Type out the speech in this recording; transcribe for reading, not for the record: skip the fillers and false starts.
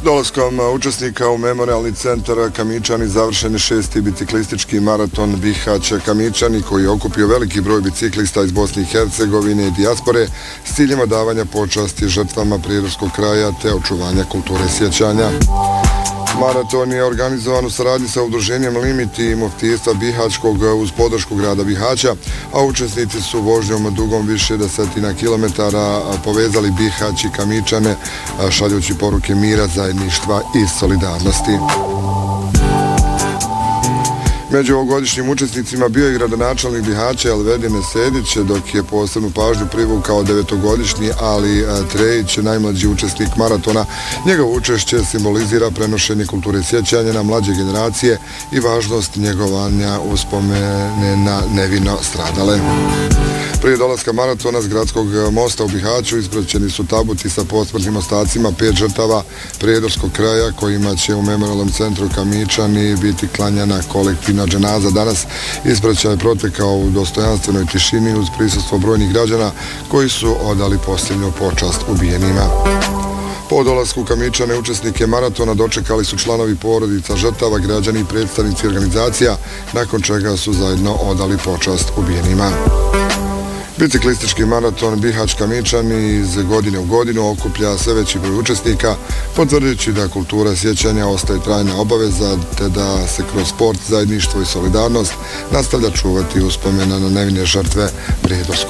Dolaskom učesnika u memorialni centar Kamičani završen je 6. biciklistički maraton Bihać-Kamičani koji je okupio veliki broj biciklista iz Bosne i Hercegovine i dijaspore s ciljima davanja počasti žrtvama prirodskog kraja te očuvanja kulture sjećanja. Maraton je organizovan u saradnji sa udruženjem Limit i muftijstva Bihaćkog uz podršku grada Bihaća, a učesnici su vožnjom dugom više desetina kilometara povezali Bihać i Kamičane, šaljući poruke mira, zajedništva i solidarnosti. Među ovogodišnjim učesnicima bio je gradonačelnik Bihaća Elvedin Sedić, dok je posebnu pažnju privukao 9-godišnji Ali Trejić, najmlađi učesnik maratona. Njegovo učešće simbolizira prenošenje kulture sjećanja na mlađe generacije i važnost njegovanja uspomene na nevino stradale. Prije dolaska maratona s gradskog mosta u Bihaću ispraćeni su tabuti sa posmrtnim ostacima 5 žrtava prijedorskog kraja kojima će u memorialnom centru Kamičani biti klanjana kolektivna dženaza. Danas ispraćaj je protekao u dostojanstvenoj tišini uz prisustvo brojnih građana koji su odali posljednju počast ubijenima. Po dolasku Kamičane učesnike maratona dočekali su članovi porodica žrtava, građani i predstavnici organizacija, nakon čega su zajedno odali počast ubijenima. Biciklistički maraton Bihać-Kamičani iz godine u godinu okuplja sve veći broj učesnika, potvrđujući da kultura sjećanja ostaje trajna obaveza, te da se kroz sport, zajedništvo i solidarnost nastavlja čuvati uspomena na nevine žrtve prijedorskog